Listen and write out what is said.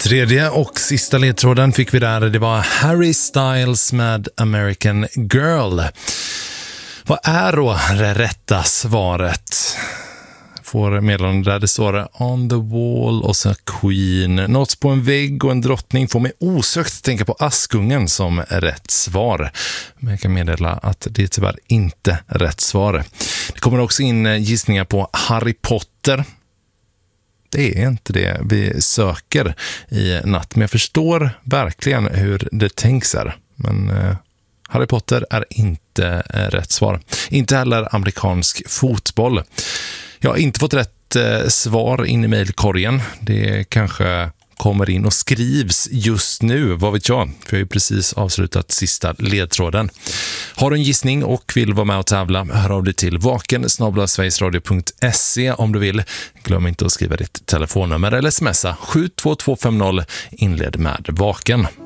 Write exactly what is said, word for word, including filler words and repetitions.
Tredje och sista ledtråden fick vi där. Det var Harry Styles med American Girl. Vad är då det rätta svaret? Får meddelande där det står On the Wall och så Queen. Något på en vägg och en drottning får mig osökt tänka på Askungen som rätt svar. Men jag kan meddela att det är tyvärr inte rätt svar. Det kommer också in gissningar på Harry Potter. Det är inte det vi söker i natt. Men jag förstår verkligen hur det tänks här. Men eh, Harry Potter är inte eh, rätt svar. Inte heller amerikansk fotboll. Jag har inte fått rätt eh, svar in i mejlkorgen. Det kanske kommer in och skrivs just nu, vad vet jag. För jag har ju precis avslutat sista ledtråden. Har du en gissning och vill vara med och tävla, hör av dig till vaken snabel-a sverigesradio punkt se om du vill. Glöm inte att skriva ditt telefonnummer eller smsa sju två två fem noll, inled med vaken.